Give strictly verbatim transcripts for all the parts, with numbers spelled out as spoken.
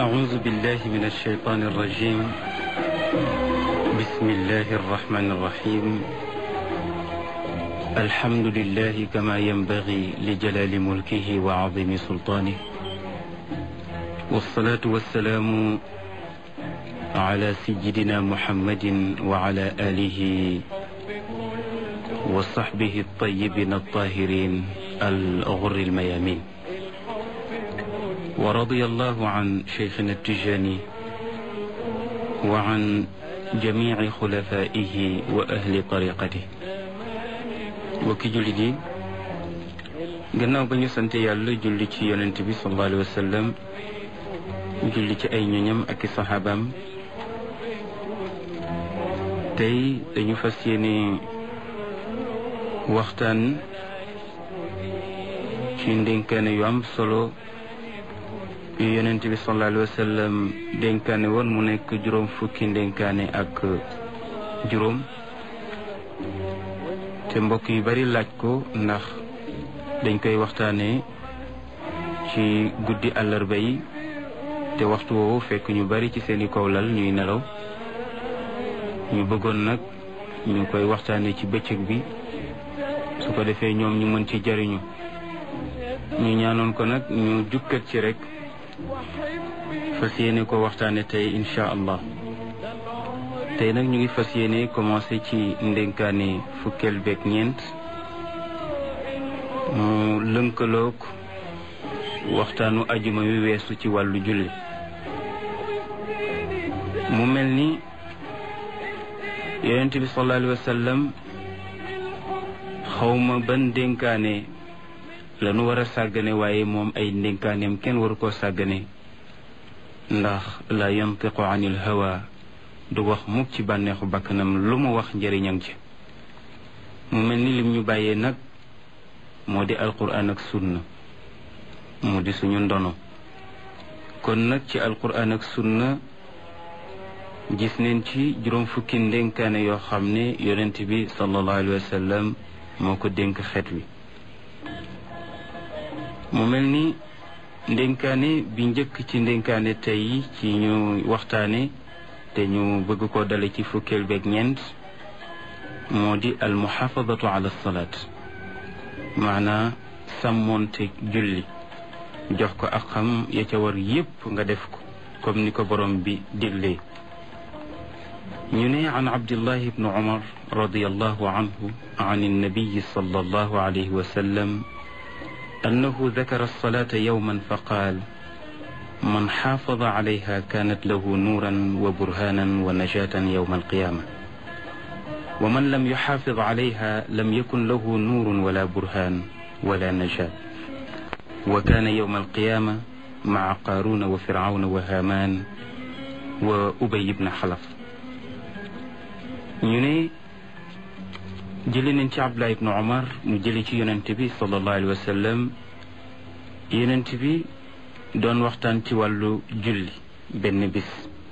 أعوذ بالله من الشيطان الرجيم. بسم الله الرحمن الرحيم. الحمد لله كما ينبغي لجلال ملكه وعظيم سلطانه، والصلاة والسلام على سيدنا محمد وعلى آله وصحبه الطيبين الطاهرين الغر الميامين. ورضي الله عن شيخنا التجاني وعن جميع خلفائه وأهل طريقته. mbokki jullit yi, gannaaw ba ñu sant yàlla julli ci yonent bi sallallahu alayhi wa sallam, julli ci ay ñoñam ak i saxaabaam, tey dañu fas yéene waxtaan ci ndénkaane yu am solo yu yonent bi sallallahu alayhi wa sallam dénkaane woon mu nekk juróom fukki ndénkaane ak juróom, te mbokk yu bari laaj ko ndax dañ koy waxtaane ci guddi àllarba yi, te waxtu woowu fekk ñu bari ci seeni kaw lal ñuy nelaw. ñu bëggoon nag ñu koy waxtaane ci bëccëg bi, su ko defee ñoom ñu mën ci jariñu. ñu ñaanoon ko nag ñu jukkat ci rek fas yéene ko waxtaane tey incha allah. tey nag ñu ngi fas yéene commencé ci ndénkaane fukkeel beeg ñeent, mu lënkaloog waxtaanu ajuma wi weesu ci wàllu julli. mu mel ni yonent bi sallallahu alayhi wa sallam xawma ban ndénkaane la nu war a sàggane, waaye moom ay ndénkaaneem kenn waru koo sàggane, ndax la yantiqu anil hawa, du wax mukk ci bànneexu bakkanam, lu mu wax njëriñam ci. mu mel ni lim ñu bàyyee nag moo di alquran ak sunna, mu di suñu ndono. kon nag ci alquran ak sunna gis neen ci juróom fukki ndénkaane yoo xam ne yonent bi sallallahu alayhi wa sallam moo ko dénk xeet wi. mu mel ni ndénkaane bi njëkk ci ndénkaane tey ci ñu waxtaane te ñu bëgg koo dale ci fukkeel beeg ñeent moo di al muxaafadatu ala salaat, maanaa sàmmoonte julli, jox ko ak xam ya ca war yépp nga def ko comme ni ko borom bi diglee. ñu ne an abdillahi ibnu umar radiyallahu anhu an annabiyi sallallahu alayhi wa sallam annahu dakara alsalata yawman fa qaal man xaafada alayha kaanat lahu nuuran wa burhaanan wa najaatan yawma alqiyaama wa man lam yuxaafid alayha lam yakun lahu nuurun wala burhaan wala najaat wa kaana yawma alqiyaama maca qaaruuna wa fircawna wa haamaan wa ubay ibn xalaf. ñu ne jëli nañ ci Abdullah ibn Umar mu jëli ci yonent bi sallallahu alayhi wa sallam. yonent bi doon waxtaan ci wàllu julli benn bis.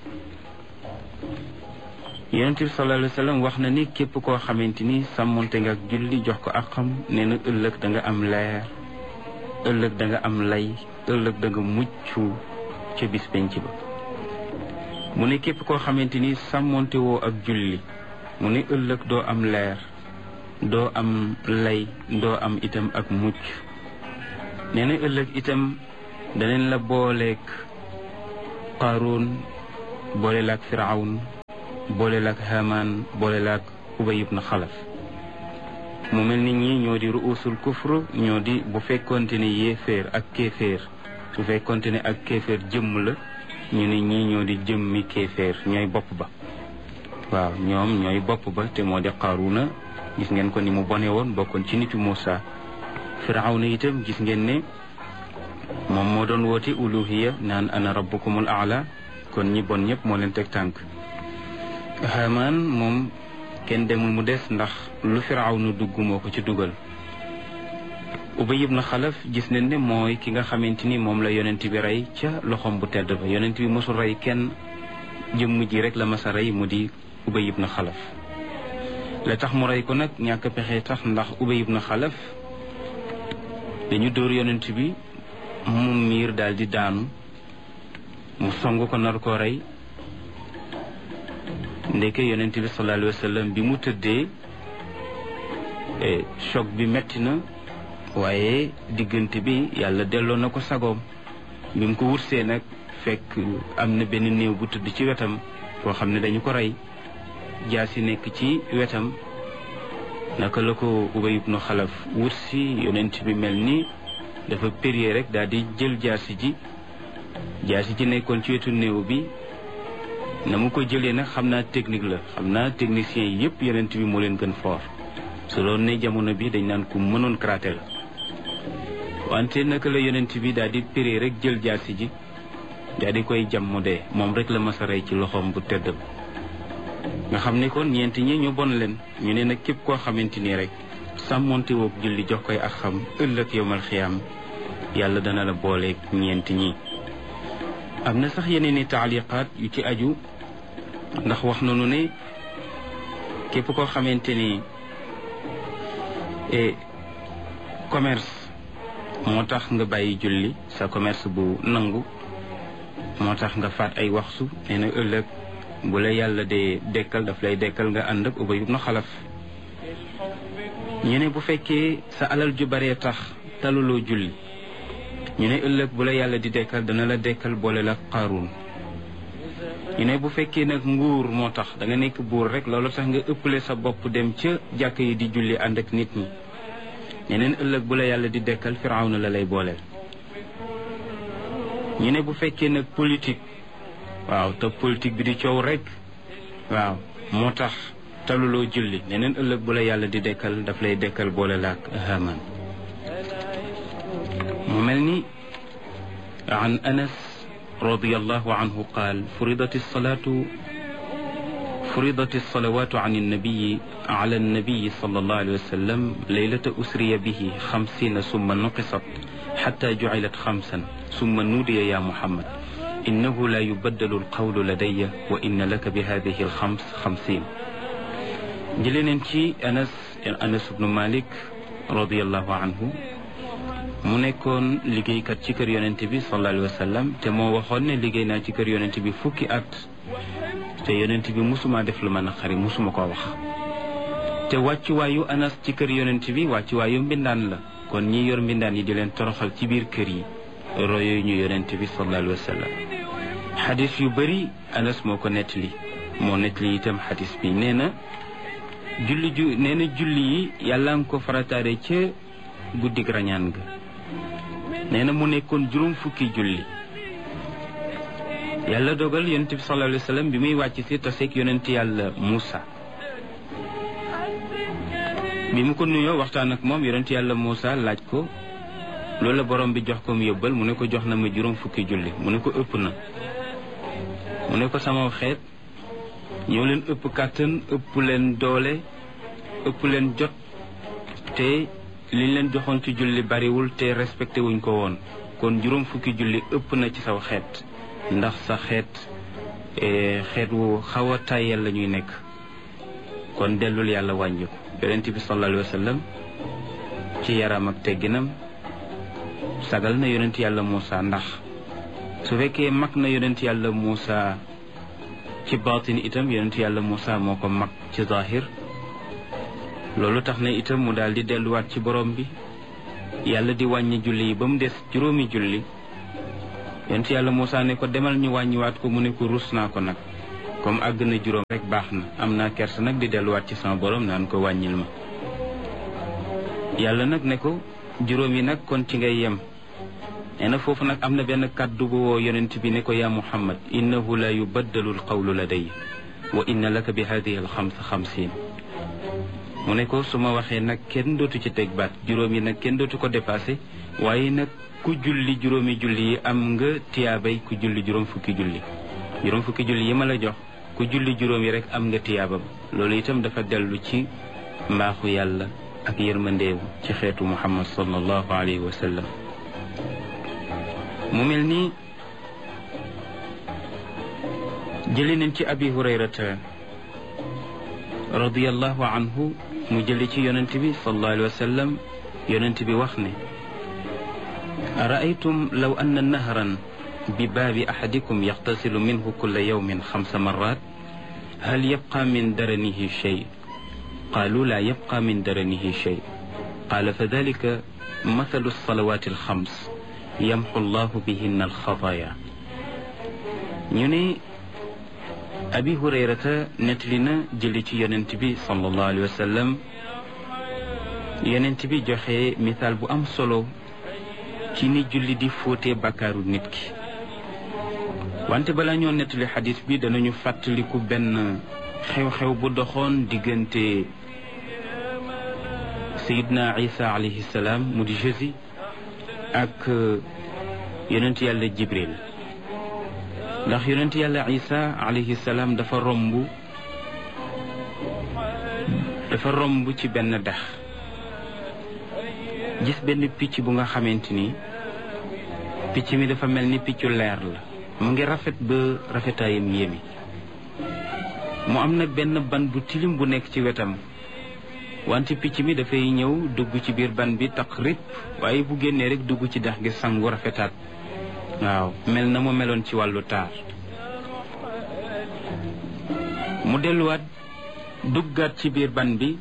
yonent bi sallallahu alayhi wa sallam wax na ni képp koo xamante ni sàmmonte nga ak julli jox ko ak xam, nee na ëllëg da nga am leer, ëllëg da nga am lay, ëllëg da nga mucc ca bis penc ba. mu ne képp koo xamante ni sàmmonte woo ak julli, mu ne ëllëg doo am leer, doo am lay, doo am itam ak mucc. nee na ëllëg itam daneen la booleeg qaaruun, boole laak firawn, boole laak hamaan, boole laak ubay ibn xalaf. mu mel ni ñi ñoo di ruusul kufr, ñoo di bu fekkonte ne yéeféer ak kéeféer, su fekkonte ne ak kéeféer jëmm la, ñu ne ñii ñoo di jëmmi kéeféer, ñooy bopp ba. waaw ñoom ñooy bopp ba, te moo di qaaruuna, gis ngeen ko ni mu bone woon, bokkoon ci nitu Muusa. firawna itam gis ngeen ne moom moo doon woote uluhiya, naan ana rabbukumul aala, kon ñi bon ñëpp moo leen teg tànk. Haamaan moom kenn demul mu des, ndax lu firawna dugg moo ko ci dugal. Ubay ibn Xalaf gis nañ ne mooy ki nga xamante ni moom la yonent bi rey ca loxoom bu tedd ba. yonent bi mosul rey kenn, jëmm ji rek la masa rey, mu di Ubay ibn Xalaf. la tax mu rey ko nag ñàkk pexe tax, ndax Ubay ibn Xalaf dañu dóor yonent bi mu miir daal di daanu, mu song ko nar koo rey ndeke yonent bi sallallahu alayhi wa sallam bi mu tëddee choc bi metti na waaye diggante bi yàlla delloo na ko sagoom bi mu ko wutsee nag fekk am na benn néew bu tëdd ci wetam foo xam ne dañu ko rey jaasi nekk ci wetam naka la ko Ubay ibnu Xalaf wutsi yonent bi mel ni dafa périer rek daal di jël jaasi ji jaasi ji nekkoon ci wetu néew bi na mu ko jëlee nag xam naa technique la xam naa technicien yi yëpp yonent bi moo leen gën fort su loon ne jamono bi dañ naan ku mënoon karaté la wante naka la yonent bi daal di périer rek jël jaasi ji daal di koy jam mu dee moom rek la mas a rey ci loxoom bu tëddam nga xam ne kon ñeenti ñi ñu bon leen ñu ne nag képp koo xamante ni rek sàmmonte woog julli jox koy ak xam ëllëg yowmal xiyaam yàlla dana la booleeg ñeenti ñi am na sax yeneen i taaliqaat yu ci aju ndax wax nañu ne képp koo xamante ni commerce moo tax nga bàyyi julli sa commerce bu nangu moo tax nga faat ay waxtu nee na ëllëg bu la yàlla dee dekkal daf lay dekkal nga ànd ak Ubay ibnu Xalaf ñu ne bu fekkee sa alal ju baree tax taluloo julli ñu ne ëllëg bu la yàlla di dekkal dana la dekkal boole la Qaaruun ñu ne bu fekkee nag nguur moo tax da nga nekk buur rek loolu tax nga ëppale sa bopp dem ca jàkk yi di julli ànd ak nit ñi ñeneen ëllëg bu la yàlla di dekkal Firawna la lay booleel ñu ne bu fekkee nag politique waaw te politique bi di coow rek waaw moo tax taluloo julli neneen ëllëg bu la yàlla di dekkal daf lay dekkal boole laak Haamaan mu mel ni an Anas radiyallahu anhu qaal furidat as-salaatu furidat as-salawaatu an an-nabiyyi ala an-nabiyyi sallallahu alayhi wa sallam laylata usriya bihi xamsiina summa nuqisat xatta jucilat xamsan summa nuudiya ya Muhammad innahu la yubaddalu alqawlu ladayya wa inna laka bi hadihi alxams xamsin jëlee neen ci Anas Anas ibnu Malik radiallahu anhu mu nekkoon liggéeykat ci kër yonent bi sallallahu alayhi wa sallam te moo waxoon ne liggéey naa ci kër yonent bi fukki at te yonent bi musuma def lu ma naqari musuma koo wax te wàccuwaayu Anas ci kër yonent bi wàccuwaayu mbindaan la kon ñi yor mbindaan yi di leen toroxal ci biir kër yi royo ñu yonent bi sallallahu alayhi wa sallam xadis yu bëri Anas moo ko nettali moo nettali itam xadis bi nee na julli ju nee na julli yi yàlla nga ko farataare ca guddig rañaan ga nee na mu nekkoon juróom fukki julli yàlla dogal yonent bi sallallahu alayhi wa sallam bi muy wàcc si taseeg yonent yàlla Muusa bi mu ko nuyoo waxtaan ak moom yonent yàlla Muusa laaj ko loolu la borom bi jox ko mu yóbbal mu ne ko jox na ma juróom fukki julli mu ne ko ëpp na mu ne ko sama xeet ñoo leen ëpp kàttan ëpp leen doole ëpp leen jot te liñ leen joxoon ci julli bariwul te respecté wuñ ko woon kon juróom fukki julli ëpp na ci saw xeet ndax sa xeet xeet wu xaw a tàyyel la ñuy nekk kon dellul yàlla wàññi ko yonent bi sallallahu alayhi wa sallam ci yaram ak tegginam sagal na yonent yàlla Muusa ndax su fekkee mag na yonent yàlla Muusa ci baatin itam yonent yàlla Muusa moo ko mag ci zahir loolu tax na itam mu daal di delluwaat ci borom bi yàlla di wàññi julli yi ba mu des juróomi julli yonent yàlla Muusa ne ko demal ñu wàññiwaat ko mu ne ko rus naa ko nag comme àgg na juróom rek baax na am naa kersa nag di delluwaat ci sama borom naan ko wàññil ma yàlla nag ne ko juróom yi nag kon ci ngay yem nee na foofu nag am na benn kàddu bu woo yonent bi ne ko yaa Muhammad innahu la yubaddalu alqawlu ladayya wa inna laka bi hadihi alxams xamsin mu ne ko su ma waxee nag kenn dootu ci teg baat juróom yi nag kenn dootu ko dépassé waaye nag ku julli juróomi julli yi am nga tiyaabay ku julli juróom fukki julli juróom fukki julli yi ma la jox ku julli juróom yi rek am nga tiyaabam loolu itam dafa dellu ci mbaaxu yàlla ak yërmandeewu ci xeetu Muhammad sallallahu alayhi wa sallam mu mel ni jëli nañ ci abi hurayrata radiyallahu anhu mu jëli ci yonent bi sallallahu alayhi wa sallam yonent bi wax ne araaytum law anna nahran بباب أحدكم يغتسل منه كل يوم خمس مرات هل يبقى من درنه شيء؟ قالوا لا يبقى من درنه شيء. قال فذلك مثل الصلوات الخمس يمحو الله بهن الخطايا. ñu ne Abi Hurayrata nettali na jëli ci yonent bi sallallahu alayhi wa sallam, yonent bi joxe misaal bu am solo ci ni julli di fóote bakkaaru nit ki. wante bala ñoo nettali xadis bi danañu fàttaliku benn xew-xew bu doxoon diggante Seydina Isa alayhi salaam mu di Jésus ak yonent yàlla Jibril. ndax yonent yàlla Isa alayhi salaam dafa romb dafa romb ci benn dex gis benn picc bu nga xamante ni picc mi dafa mel ni piccu leer la, mu ngi rafet ba rafetaayam yéemi. mu am nag benn ban bu tilim bu nekk ci wetam, wante picc mi dafay ñëw dugg ci biir ban bi taq rip, waaye bu génnee rek dugg ci dex gi sangu rafetaat. waaw mel na mu meloon ci wàllu taar. mu delluwaat duggaat ci biir ban bi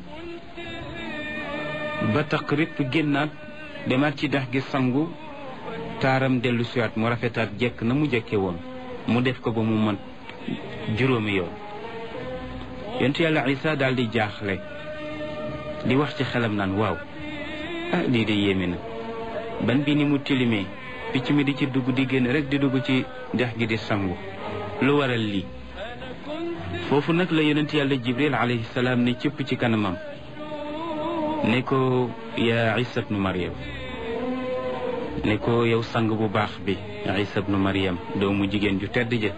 ba taq rip génnaat demaat ci dex gi sangu, taaram dellu siwaat mu rafetaat jekk na mu jekke woon. mu def ko ba mu mën juróomi yoon. yonent yàlla Isa daal di jaaxle di wax ci xelam naan waaw ah lii de yéeme na, ban bi ni mu tilimee picc mi di ci dugg di génn rek di dugg ci dex gi di sangu, lu waral lii? foofu nag la yonent yàlla Jibril alayhi salaam ne cëpp ci kanamam ne ko yaa Isa ibnu Maryam, ne ko yow sang bu baax bi Isa ibnu Maryam, doomu jigéen ju tedd ja.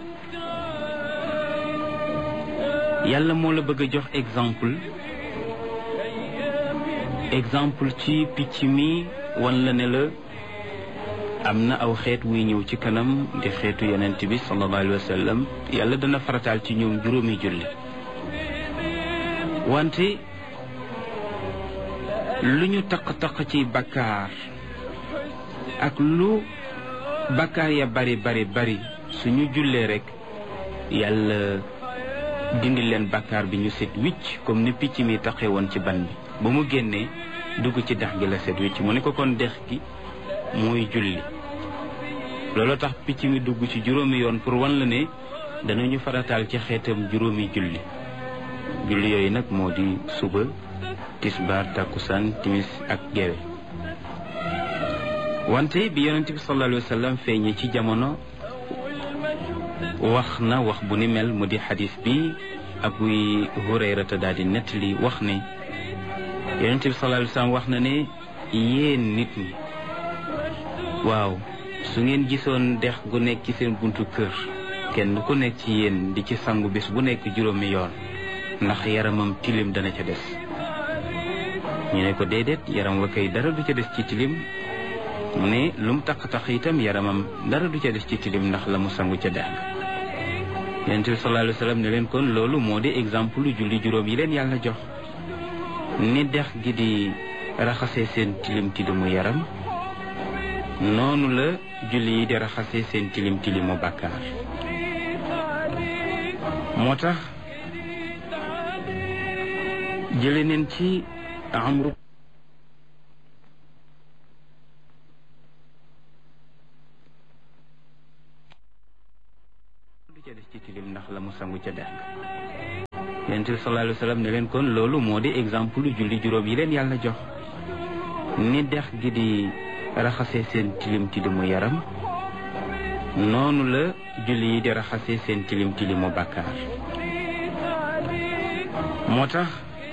yàlla moo la bëgg a jox exemple exemple ci picc mi wan la ne la am na aw xeet wuy ñëw ci kanam di xeetu yonent bi sallallahu alayhi wa sallam. yàlla dana farataal ci ñoom juróomi julli, wante lu ñu taq-taq ci bakkaar ak lu bakkaar ya bari bari bari suñu jullee rek yàlla dindi leen bakkaar bi ñu set wicc, comme ni picc mi taqee woon ci ban bi. ba mu génnee dugg ci dex gi la set wicc. mu ne ko kon dex gi mooy julli. loolu tax picc mi dugg ci juróomi yoon pour wan la ne danañu farataal ci xeetam juróomi julli. julli yooyu nag moo di suba, tisbaar, takkusaan, timis ak gewe. wante bi yonent bi sallallahu alayhi wa sallam feeñee ci jamono wax na wax bu ni mel, mu di xadis bi Abu Hurayrata daal di nettali wax ne yonent bi sallallahu alayhi wa sallam wax na ne yéen nit ñi, waaw su ngeen gisoon dex gu nekk ci seen buntu kër, kenn ku nekk ci yéen di ci sangu bés bu nekk juróomi yoon, ndax yaramam tilim dana ca des. ñu ne ko déedéet, yaram wa kay dara du ca des ci tilim. mu ne lu mu taq-taq itam yaramam dara du ca des ci tilim ndax la mu sangu ca dex ga. yonent bi sallallahu alayhi wa sallam ne leen kon loolu moo di exemple lu julli juróom yi leen yàlla jox. ni dex gi di raxasee seen tilim tilimu yaram, noonu la julli yi di raxasee seen tilim tilimu bàkkaar. moo tax jële neen ci Amru du ca des ci tilim ndax la mu sangu ca dex ga. yonent bi sallallahu alayhi wa sallam ne leen kon loolu moo di exemple lu julli juróom yi leen yàlla jox. ni dex gi di raxasee seen tilim tilimu yaram, noonu la julli yi di raxasee seen tilim tilimu bàkkaar. moo tax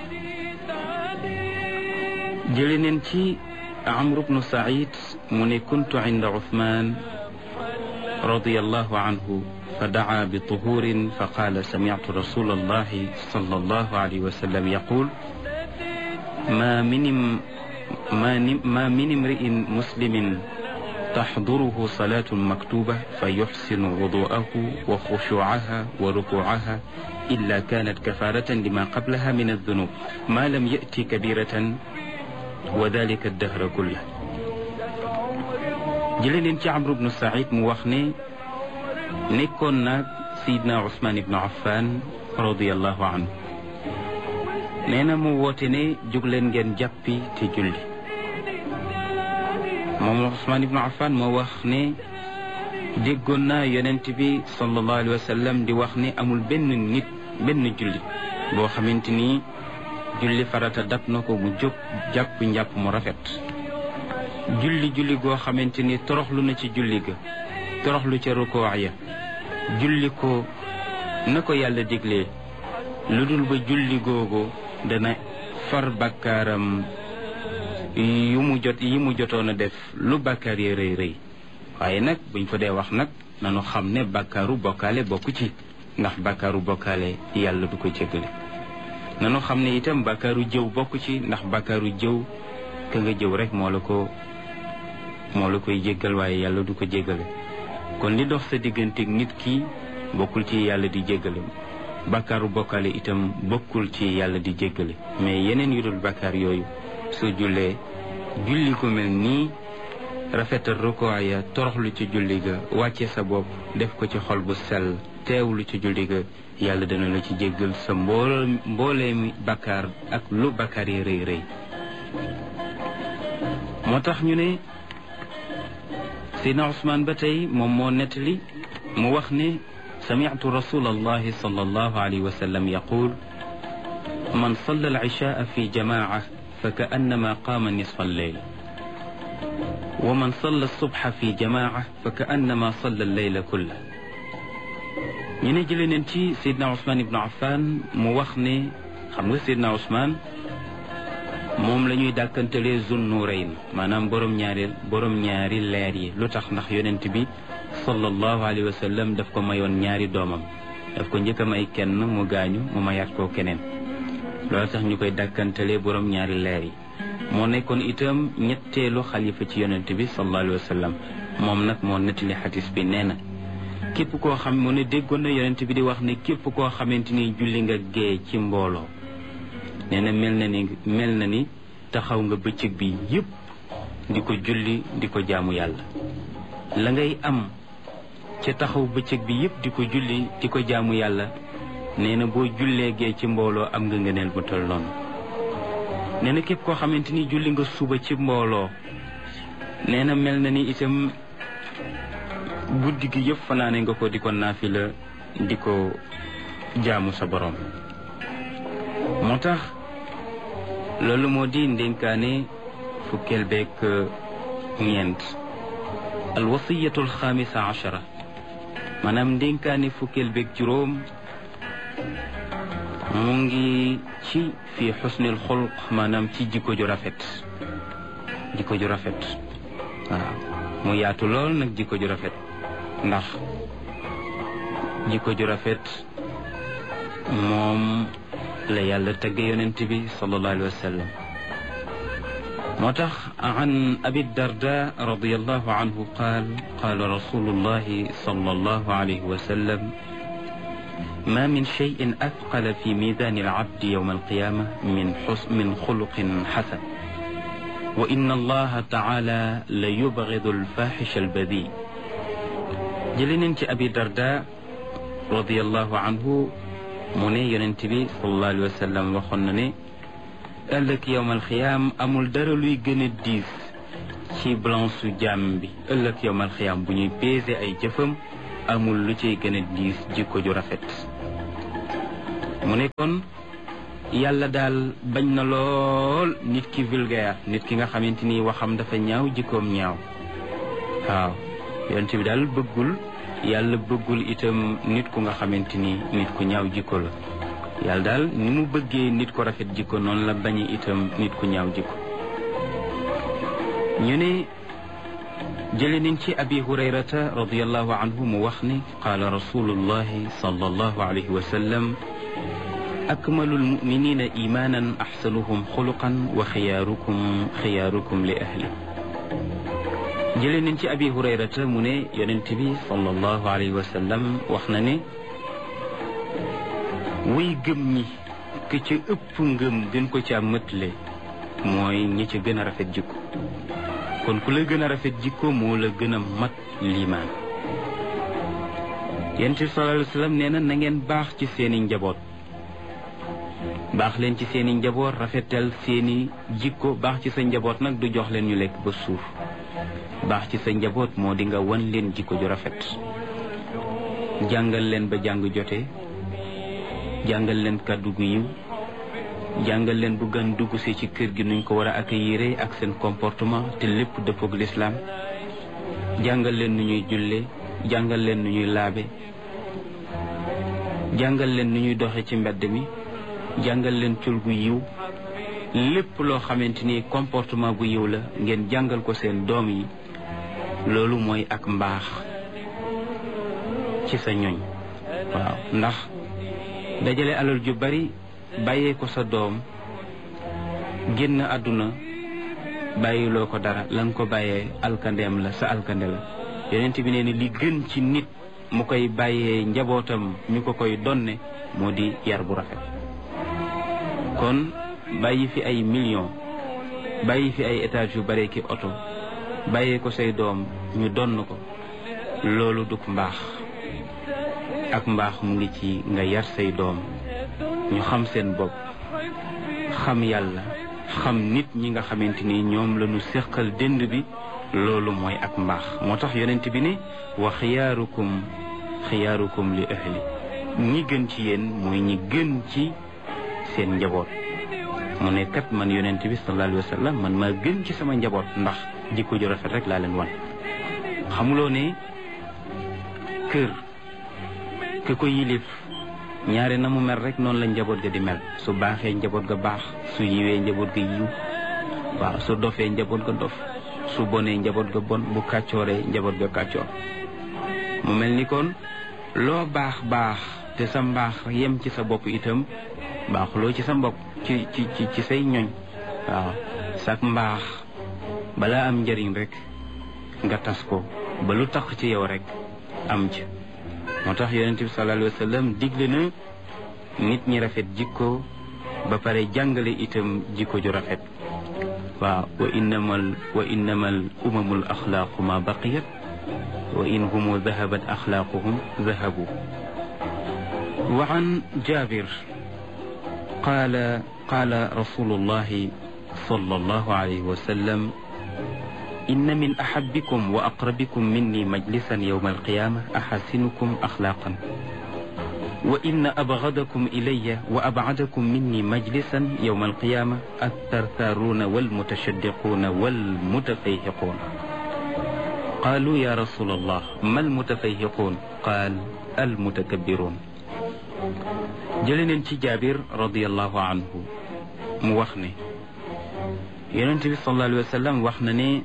jële neen ci Amr ibn Saïd mu ne kuntu inda Uthman radiyallahu anhu fa daa bi tuhurin fa qaala sami'tu rasulallahi sallallahu alayhi wa sallam yaqul ma min ما من امرئ مسلم تحضره صلاة مكتوبة فيحسن وضوءه وخشوعها وركوعها إلا كانت كفارة لما قبلها من الذنوب ما لم يأتي كبيرة وذلك الدهر كله. jëlee leen ci Amr ibn Saïd mu wax ne nekkoon nag Seydina Ousmane ibnu Affan radiallahu anhu. nee na mu woote ne jóg leen ngeen jàppi te julli. moom Ousmane ibnu Affan moo wax ne déggoon naa yonent bi sallallahu alayhi wa sallam di wax ne amul benn nit benn julli boo xamante ni julli farata dab na ko mu jóg jàpp njàpp mu rafet. julli julli goo xamante ni toroxlu na ci julli ga, toroxlu ca rukoo ya, julli ko na ko yàlla diglee, lu dul ba julli googu dana far bakkaaram yu mu jot yi mu jotoon a def lu bakkaar yi rëy rëy. waaye nag buñ ko dee wax nag nanu xam ne bakkaaru bokkaale bokku ci, ndax bakkaaru bokkaale yàlla du ko jéggale. nanu xam ne itam bakkaaru jëw bokku ci, ndax bakkaaru jëw ka nga jëw rek moo la ko moo la koy jéggal, waaye yàlla du ko jéggale. kon li dox sa digganteeg nit ki bokkul ci yàlla di jéggale. bakkaaru bokkaale itam bokkul ci yàlla di jéggale. mais yeneen yu dul bakkaar yooyu soo jullee julli ko mel nii, rafetal rukoo ya, toroxlu ci julli ga, wàcce sa bopp def ko ci xol bu sell, teewlu ci julli ga, yàlla dana la ci jéggal sa mbool mboolee mi bakkaar ak lu bakkaar yi rëy rëy. moo tax ñu ne Seydina Ousmane ba tey moom moo nettali mu wax ne sami'tu rasulallahi sallallahu alayhi wa sallam yaqul man salla al-ishaa fi jamaa'a fa ka'annama qaama nisfa al-layl wa man salla as-subha fi jamaa'a fa ka'annama salla al-layla kullahu. ñu ne jëlee nañ ci Seydina Ousmane ibnu Affan mu wax ne xam nga Seydina Ousmane moom la ñuy dàkkantalee Zunnurayn, maanaam borom ñaari borom ñaari leer yi. lu tax? ndax yonent bi sallallahu alayhi wa sallam daf ko mayoon ñaari doomam, daf ko njëkk a may kenn mu gaañu mu mayaat koo keneen. loolu tax ñu koy dàkkantalee borom ñaari leer yi. moo nekkoon itam ñetteelu xalifa ci yonent bi sallallahu alayhi wa sallam. moom nag moo nettali xadis bi nee na képp koo xam mu ne déggoon na yonent bi di wax ne képp koo xamante ni julli nga gee ci mbooloo, nee na mel na ni mel na ni taxaw nga bëccëg bi yépp di ko julli di ko jaamu yàlla. la ngay am ca taxaw bëccëg bi yépp di ko julli di ko jaamu yàlla, nee na boo jullee gee ci mbooloo am nga ngëneel bu tol noonu. nee na képp koo xamante ni julli nga suba ci mbooloo, nee na mel na ni itam guddi gi yëpp fanaane nga ko di ko naafila di ko jaamu sa borom. moo tax loolu moo di ndénkaane fukkeel beeg ñeent, alwasiyatu alxaamisa achara, maanaam ndénkaane fukkeel beeg juróom mu ngi ci fi xusnil xulq, maanaam ci jikko ju rafet. jikko ju rafet waaw mu yaatu lool nag jikko ju rafet, ndax jikko ju rafet moom la yàlla tagge yonent bi sallallahu alayhi wa sallam. moo tax an abi darda radiyallahu anhu qaal qaala rasulullahi sallallahu alayhi wa sallam ma min shay'in athqala fi miizani al-abdi yawma al-qiyaama min husn min xuluqin hasan wa inna allaha ta'ala la yubghidu al-faahisha al-badii. jëlee nañ ci abi darda radiyallahu anhu mu ne yonent bi sallallahu alayhi wa sallam waxoon na ne ëllëg yawmal xiyaam amul dara luy gën a diis ci balance su jaam bi. ëllëg yawmal xiyaam bu ñuy peser ay jëfam amul lu ciy gën a diis jikko ju rafet. mu ne kon yàlla daal bañ na lool nit ki vulgaire, nit ki nga xamante ni waxam dafa ñaaw jikkoom ñaaw. waaw yonent bi daal bëggul yàlla bëggul itam nit ku nga xamante ni nit ku ñaaw jikko la. yàlla daal ni mu bëggee nit ko rafet jikko noonu la bañi itam nit ku ñaaw jikko. ñu ne jële nañ ci abi hurayrata radiyallahu anhu mu wax ne qaala rasulullahi sallallahu alayhi wa sallam akmalu almuminina imanan axsanuhum xuluqan wa xiyaarukum xiyaarukum li ahli. jële nañ ci abi hurayrata mu ne yonent bi sallallahu alayhi wa sallam wax na ne way gëm ñi ke ca ëpp ngëm gën ko ca mëtle mooy ñi ca gën a rafet jikko. kon ku la gën a rafet jikko moo la gën a mat liimaan. yonent bi sallallahu alayhi wa sallam nee na na ngeen baax ci seeni njaboot baax leen ci seeni njaboot rafetal seeni jikko. baax ci sa njaboot nag du jox leen ñu lekk ba suuf baax ci sa njaboot moo di nga wan leen jikko ju rafet, jàngal leen ba jàng jote, jàngal leen kàddu gu yiw, jàngal leen bu gan dugg si ci kër gi nuñ ko war a accueillir ak seen comportement te lépp dëppook lislaam, jàngal leen nu ñuy julle, jàngal leen nu ñuy laabe, jàngal leen nu ñuy doxe ci mbedd mi, jàngal leen col gu yiw. lépp loo xamante ni comportement bu yiw la ngeen jàngal ko seen doom yi. loolu mooy ak mbaax ci sa ñoñ. waaw ndax dajale alal ju bari bàyyee ko sa doom génn àdduna bàyyiloo ko dara la nga ko bàyyee alkandeem la, sa alkande la. yonent bi nee ni li gën ci nit mu koy bàyyee njabootam ñu ko koy donne moo di yar bu rafet. kon bàyyi fi ay millions, bàyyi fi ay étages yu bare ki oto, bàyyee ko say doom ñu donn ko, loolu duk mbaax. ak mbaax mu ngi ci nga yar say doom ñu xam seen bopp, xam yàlla, xam nit ñi nga xamante ni ñoom la ñu séqal dënd bi. loolu mooy ak mbaax. moo tax yonent bi ne wa xiyaarukum xiyaarukum li ahli, ñi gën ci yéen mooy ñi gën ci seen njaboot. mu ne kat man yonent bi sallallahu alayhi wa sallam man maa gën ci sama njaboot ndax jikko ju rafet rek laa leen wan. xamuloo ne kër ki ko yilif ñaare na mu mel rek noonu la njaboot ga di mel. su baaxee njaboot ga baax, su yiwee njaboot ga yiw, waaw su dofee njaboot ga dof, su bonee njaboot ga bon, bu kàccooree njaboot ga kàccoor. mu mel ni kon loo baax baax te sa mbaax yem ci sa bopp itam baaxuloo ci sa mbokk ci ci ci ci say ñoñ. waaw sak mbaax balaa am njariñ rek nga tas ko ba lu tax ci yow rek am ci. moo tax yonent bi sallallahu alayhi wa sallam digle na nit ñi rafet jikko ba pare jàngale itam jikko ju rafet. waaw wa innamal wa innamal umamul axlaaqu ma baqiyat wa in humu dahabat axlaaquhum dahabu. wa an Jaabir qaala qaala rasulullahi sallallahu alayhi wa sallam inna min ahabbikum wa aqrabikum minni majlisan yawma alqiyama ahasinukum axlaaqan wa inna abghadakum ilayya wa ab'adakum minni majlisan yawma alqiyama attartharuna walmutashaddiquna walmutafayhiqun. qalu ya rasul allah ma almutafayhiqun qaal almutakabbirun. jële neen ci Jaabir radiyallahu anhu mu wax ne yonent bi sallallahu alayhi wa sallam wax na ne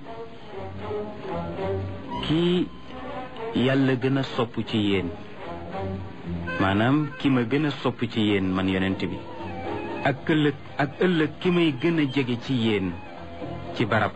kii yàlla gën a sopp ci yéen, maanaam ki ma gën a sopp ci yéen man yonent bi, ak ëllëg ak ëllëg ki may gën a jege ci yéen ci barab,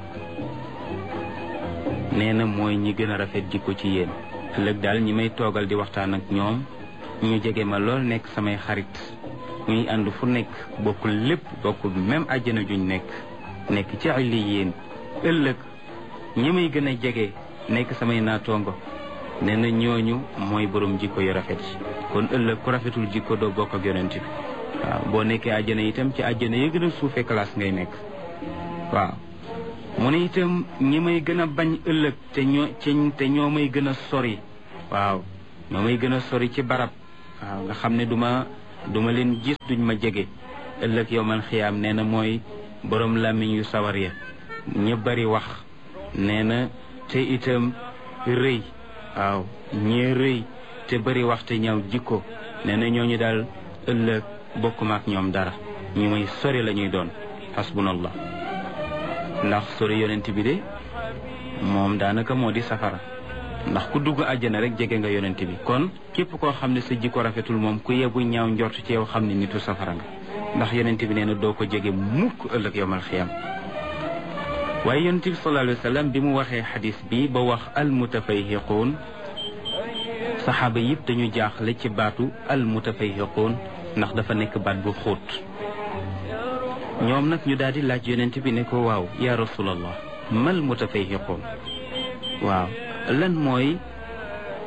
nee na mooy ñi gën a rafet jikko ci yéen. ëllëg daal ñi may toogal di waxtaan ak ñoom ñu jege ma lool, nekk samay xarit, ñuy ànd fu nekk, bokkul lépp, bokkul même àjjana juñ nekk nekk ci illi yéen. ëllëg ñi may gën a jege nekk samay naatoongo, nee na ñooñu mooy borom jikko yu rafet yi. kon ëllëg ku rafetul jikko doo bokk ak yonent bi. waaw boo nekkee àjjana itam ci àjjana yi gën a suufee classe ngay nekk. waaw mu ne itam ñi may gën a bañ ëllëg te ñoo te ñoo may gën a sori. waaw ñoo may gën a sori ci barab. waaw nga xam ne duma duma leen gis, duñ ma jege ëllëg yow man xiyaam. nee na mooy borom làmmiñ yu sawar ya, ña bari wax. nee na te itam rëy. waaw ñee rëy te bari wax te ñaaw jikko. nee na ñooñu daal ëllëg bokkuma ak ñoom dara, ñu may sori la ñuy doon. hasbunallah. ndax sori yonent bi de moom daanaka moo di safara, ndax ku dugg àjjana rek jege nga yonent bi. kon képp koo xam ne sa jikko rafetul moom ku yebu ñaaw njort ci yow xam ne nitu safara nga, ndax yonent bi nee na doo ko jege mukk ëllëg yawmal xiyaam. waaye yonent bi sallallahu alayhi wa sallam bi mu waxee xadis bi ba wax almutafayhiquun, saxaaba yëpp dañu jaaxle ci baatu almutafayhiquun ndax dafa nekk baat bu xóot. ñoom nag ñu daal di laaj yonent bi ne ko waaw ya rasulallah mal mutafayhiquun, waaw lan mooy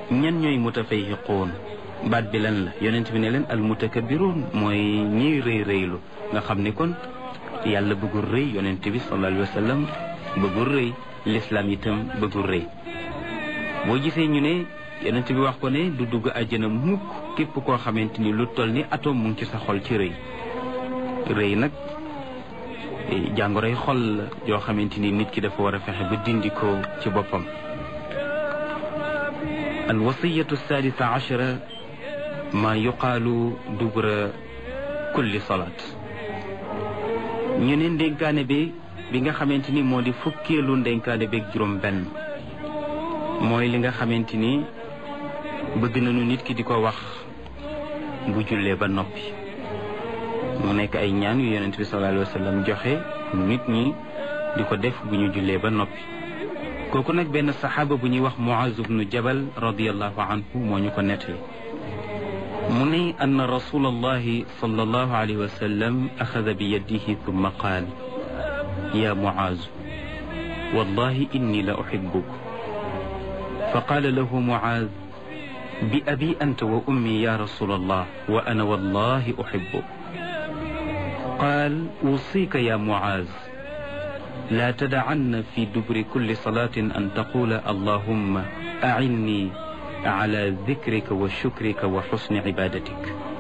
ñan ñooy mutafayhiquun baat bi lan la yonent bi ne leen al mutakabbiruun mooy ñiy rëy rëylu nga xam ni kon yàlla bëggul rëy yonent bi sallallahu alayhi wa sallam bëggul rëy l'islam itam bëggul rëy boo gisee ñu ne yonent bi wax ko ne du dugg àjjana mukk képp koo xamante ni lu toll ni atome mu ngi ci sa xol ci rëy rëy nag jàngoroy xol la yoo xamante ni nit ki dafa war a fexe ba dindi ko ci boppam. al wasiyatu sadisa achara ma yuqaalu dubra kulli salaat ñu ne ndénkaane bi bi nga xamante ni moo di fukkeelu ndénkaane beeg juróom benn mooy li nga xamante ni bëgg nañu nit ki di ko wax bu jullee ba noppi mu nekk ay ñaan yu yonent bi sallallahu alayhi wa sallam joxe nit ñi di ko def bu ñu jullee ba noppi kooku nag benn saxaaba bu ñuy wax Muaz ibnu Jabal radiyallahu anhu moo ñu ko nettali mu ne anna rasulallahi sallallahu alayhi wa sallam axada bi yadihi thumma qaal ya Muaz wallahi inni la uhibbuk fa qaala lahu Muaz bi abi anta wa ummi ya rasulallah wa ana wallahi uhibbuk qaal usika ya Muaz la tadacanna fi duburi kulli salatin an taqula allahumma acinni ala dikrika wa shukrika wa xusni cibadatik.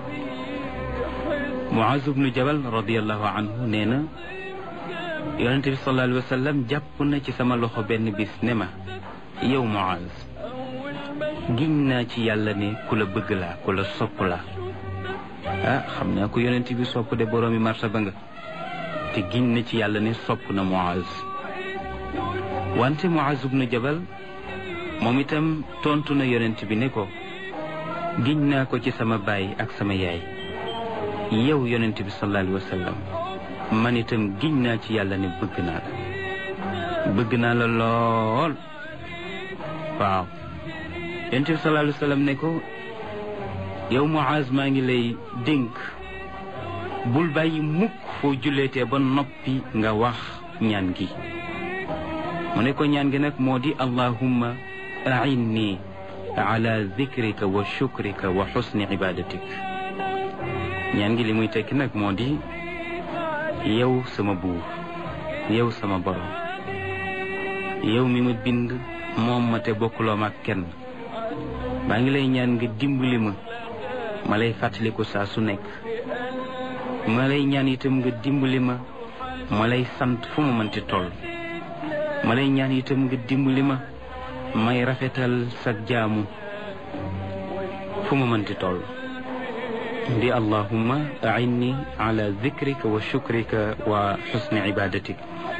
Muaz ibnu Jabal radiallahu anhu nee na yonente bi sallallahu alayhi wa sallam jàpp na ci sama loxo benn bis ne ma yow Muaz giñ naa ci yàlla ne ku la bëgg laa ku la sopp laa ah xam naa ko yonent bi sopp de boroomi martaba nga te giñ na ci yàlla ne sopp na Muaz wante Muaz ibnu Jabal moom itam tontu na yonent bi ne ko giñ naa ko ci sama baay ak sama yaay yow yonent bi sallallahu alayhi wa sallam man itam giñ naa ci yàlla ne bëgg naa la bëgg naa la lool waaw yonent bi sallallahu alayhi wa sallam ne ko yow Muaz maa ngi lay dénk bul bàyyi mukk foo julleetee ba noppi nga wax ñaan gi mu ne ko ñaan gi nag moo di allahumma a'inni ala dhikrika wa shukrika wa husni ibadatik ñaan gi li muy tekki nag moo di yow sama buur yow sama borom yow mi ma bind moom ma te bokkuloo ma ak kenn maa ngi lay ñaan nga dimbali ma ma lay fàttaliku saa su nekk ma lay ñaan itam nga dimbali ma ma lay sant fu ma mënti toll ma lay ñaan itam nga dimbali ma may rafetal sag jaamu fu ma mënti toll di allahumma a'inni ala dhikrika wa shukrika wa husni ibadatik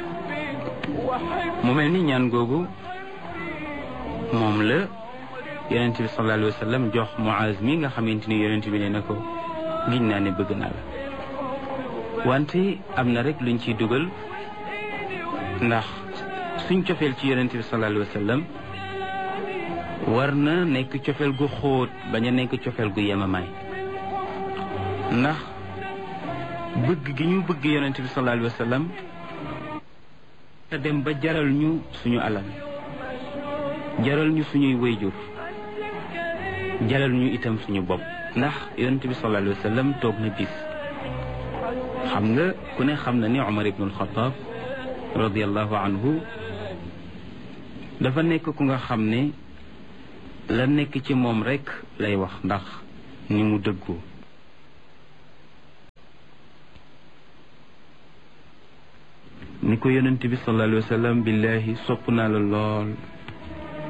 mu mel ni ñaan googu moom la yonent bi sallallahu alayhi wa sallam jox Muaz mi nga xamante ni yonent bi ne na ko giñ naa ne bëgg naa la wante am na rek luñ ciy dugal ndax suñ cofeel ci yonent bi sallallahu alayhi wa sallam war na nekk cofeel gu xóot bañ a nekk cofeel gu yemamaay ndax bëgg gi ñu bëgg yonent bi sallallahu alayhi wa sallam te dem ba jaral ñu suñu alal jaral ñu suñuy wayjur jaral ñu itam suñu bopp ndax yonent bi sallallahu alayhi wa sallam toog na bis xam nga ku ne xam na ni Umar ibn al-Khattab radiyallahu anhu dafa nekk ku nga xam ne la nekk ci moom rek lay wax ndax ni mu dëggu ni ko yonent bi sallallahu alayhi wa sallam billahi sopp naa la lool